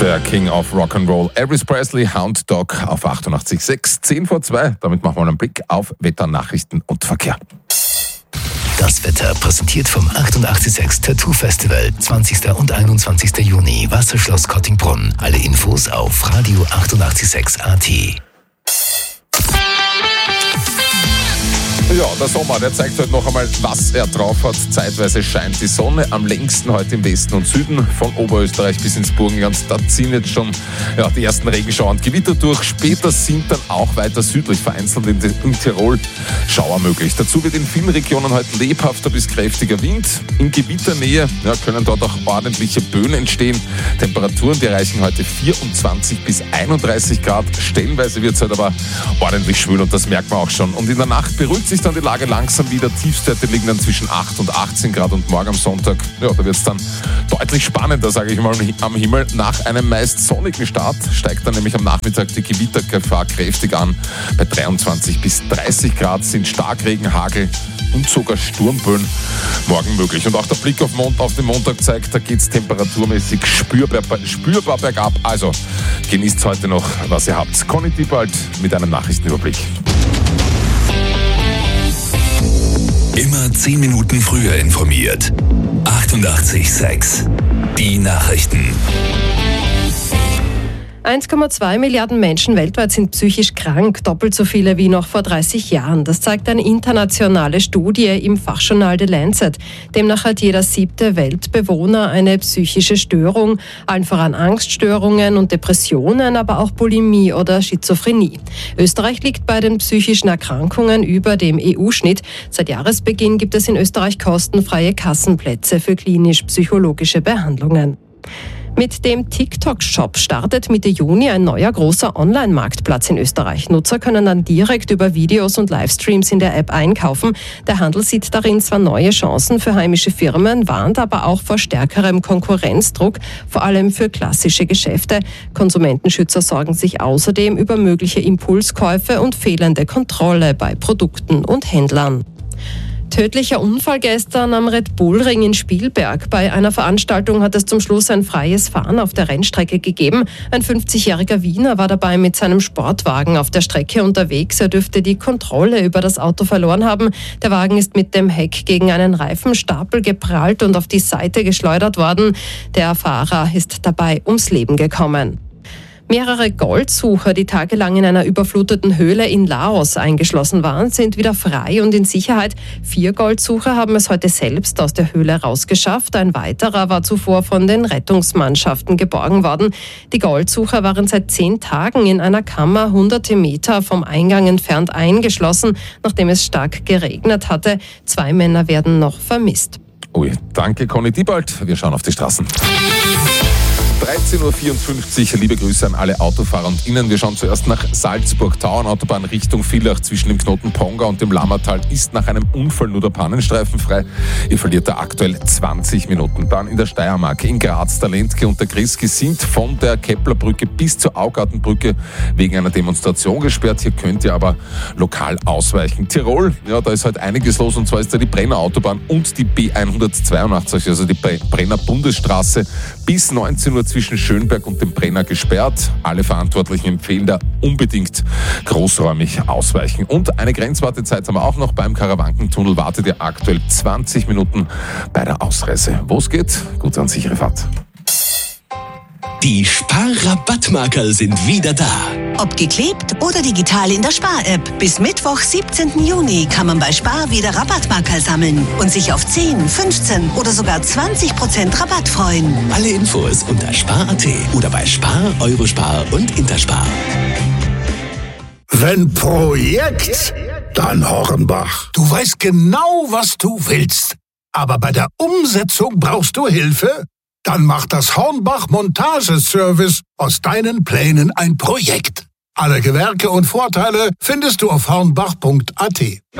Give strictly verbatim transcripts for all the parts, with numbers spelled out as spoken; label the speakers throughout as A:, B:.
A: Der King of Rock'n'Roll, Elvis Presley, Hound Dog auf achtundachtzig Komma sechs, zehn vor zwei. Damit machen wir einen Blick auf Wetter, Nachrichten und Verkehr.
B: Das Wetter präsentiert vom achtundachtzig Komma sechs Tattoo Festival, zwanzigsten und einundzwanzigsten Juni, Wasserschloss Kottingbrunn. Alle Infos auf Radio achtundachtzig Komma sechs A T.
A: Ja, der Sommer, der zeigt heute noch einmal, was er drauf hat. Zeitweise scheint die Sonne, am längsten heute im Westen und Süden, von Oberösterreich bis ins Burgenland. Da ziehen jetzt schon ja, die ersten Regenschauer und Gewitter durch. Später sind dann auch weiter südlich, vereinzelt in, in Tirol, Schauer möglich. Dazu wird in vielen Regionen heute lebhafter bis kräftiger Wind. In Gewitternähe ja, können dort auch ordentliche Böen entstehen. Temperaturen, die erreichen heute vierundzwanzig bis einunddreißig Grad. Stellenweise wird es heute aber ordentlich schwül und das merkt man auch schon. Und in der Nacht beruhigt sich dann die Lage langsam wieder. Tiefstwerte liegen dann zwischen acht und achtzehn Grad und morgen am Sonntag, ja, da wird es dann deutlich spannender, sage ich mal, am Himmel. Nach einem meist sonnigen Start steigt dann nämlich am Nachmittag die Gewittergefahr kräftig an. Bei dreiundzwanzig bis dreißig Grad sind Starkregen, Hagel und sogar Sturmböen morgen möglich. Und auch der Blick auf, Mond, auf den Montag zeigt, da geht es temperaturmäßig spürbar, spürbar bergab. Also genießt heute noch, was ihr habt. Conny Diebald mit einem Nachrichtenüberblick.
B: Immer zehn Minuten früher informiert. achtundachtzig Komma sechs. Die Nachrichten.
C: eins Komma zwei Milliarden Menschen weltweit sind psychisch krank, doppelt so viele wie noch vor dreißig Jahren. Das zeigt eine internationale Studie im Fachjournal The Lancet. Demnach hat jeder siebte Weltbewohner eine psychische Störung, allen voran Angststörungen und Depressionen, aber auch Bulimie oder Schizophrenie. Österreich liegt bei den psychischen Erkrankungen über dem E U-Schnitt. Seit Jahresbeginn gibt es in Österreich kostenfreie Kassenplätze für klinisch-psychologische Behandlungen. Mit dem TikTok-Shop startet Mitte Juni ein neuer großer Online-Marktplatz in Österreich. Nutzer können dann direkt über Videos und Livestreams in der App einkaufen. Der Handel sieht darin zwar neue Chancen für heimische Firmen, warnt aber auch vor stärkerem Konkurrenzdruck, vor allem für klassische Geschäfte. Konsumentenschützer sorgen sich außerdem über mögliche Impulskäufe und fehlende Kontrolle bei Produkten und Händlern. Tödlicher Unfall gestern am Red Bull Ring in Spielberg. Bei einer Veranstaltung hat es zum Schluss ein freies Fahren auf der Rennstrecke gegeben. Ein fünfzigjähriger Wiener war dabei mit seinem Sportwagen auf der Strecke unterwegs. Er dürfte die Kontrolle über das Auto verloren haben. Der Wagen ist mit dem Heck gegen einen Reifenstapel geprallt und auf die Seite geschleudert worden. Der Fahrer ist dabei ums Leben gekommen. Mehrere Goldsucher, die tagelang in einer überfluteten Höhle in Laos eingeschlossen waren, sind wieder frei und in Sicherheit. Vier Goldsucher haben es heute selbst aus der Höhle rausgeschafft. Ein weiterer war zuvor von den Rettungsmannschaften geborgen worden. Die Goldsucher waren seit zehn Tagen in einer Kammer hunderte Meter vom Eingang entfernt eingeschlossen, nachdem es stark geregnet hatte. Zwei Männer werden noch vermisst.
A: Ui, danke Conny Diebald. Wir schauen auf die Straßen. dreizehn Uhr vierundfünfzig, liebe Grüße an alle Autofahrer und Innen. Wir schauen zuerst nach Salzburg. Tauernautobahn Richtung Villach zwischen dem Knoten Ponga und dem Lammertal ist nach einem Unfall nur der Pannenstreifen frei. Ihr verliert da aktuell zwanzig Minuten. Dann in der Steiermark, in Graz, der Lendke und der Griski sind von der Keplerbrücke bis zur Augartenbrücke wegen einer Demonstration gesperrt. Hier könnt ihr aber lokal ausweichen. Tirol, ja, da ist heute einiges los und zwar ist da die Brenner Autobahn und die B hundertzweiundachtzig, also die Brenner Bundesstraße bis neunzehn Uhr zwischen Schönberg und dem Brenner gesperrt. Alle Verantwortlichen empfehlen da unbedingt großräumig ausweichen. Und eine Grenzwartezeit haben wir auch noch. Beim Karawankentunnel wartet ihr aktuell zwanzig Minuten bei der Ausreise. Wo es geht, gute und sichere Fahrt.
B: Die Spar-Rabattmarkerl sind wieder da.
D: Ob geklebt oder digital in der Spar-App. Bis Mittwoch, siebzehnten Juni kann man bei Spar wieder Rabattmarkerl sammeln und sich auf zehn, fünfzehn oder sogar zwanzig Prozent Rabatt freuen.
B: Alle Infos unter spar punkt at oder bei Spar, Eurospar und Interspar.
E: Wenn Projekt, dann Hornbach. Du weißt genau, was du willst. Aber bei der Umsetzung brauchst du Hilfe? Dann macht das Hornbach Montageservice aus deinen Plänen ein Projekt. Alle Gewerke und Vorteile findest du auf hornbach punkt at.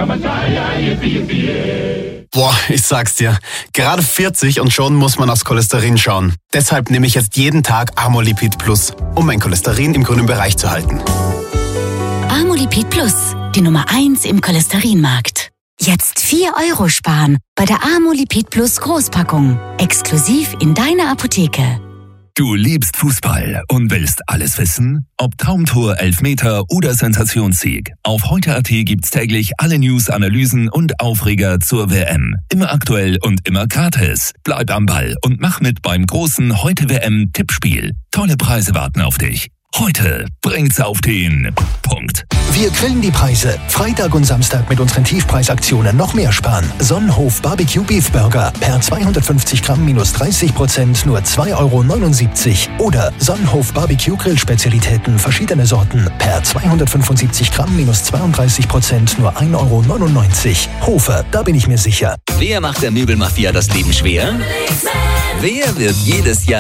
F: Boah, ich sag's dir, gerade vierzig und schon muss man aufs Cholesterin schauen. Deshalb nehme ich jetzt jeden Tag Amolipid Plus, um mein Cholesterin im grünen Bereich zu halten.
G: Amolipid Plus, die Nummer eins im Cholesterinmarkt. Jetzt vier Euro sparen bei der Amolipid Plus Großpackung. Exklusiv in deiner Apotheke.
B: Du liebst Fußball und willst alles wissen? Ob Traumtor, Elfmeter oder Sensationssieg. Auf heute Punkt at gibt's täglich alle News, Analysen und Aufreger zur W M. Immer aktuell und immer gratis. Bleib am Ball und mach mit beim großen Heute-W M-Tippspiel. Tolle Preise warten auf dich. Heute bringt's auf den Punkt.
H: Wir grillen die Preise. Freitag und Samstag mit unseren Tiefpreisaktionen noch mehr sparen. Sonnenhof Barbecue Beef Burger per zweihundertfünfzig Gramm minus dreißig Prozent nur zwei Euro neunundsiebzig. Oder Sonnenhof Barbecue Grillspezialitäten verschiedene Sorten per zweihundertfünfundsiebzig Gramm minus zweiunddreißig Prozent nur ein Euro neunundneunzig. Hofer, da bin ich mir sicher.
I: Wer macht der Möbelmafia das Leben schwer? Wer wird jedes Jahr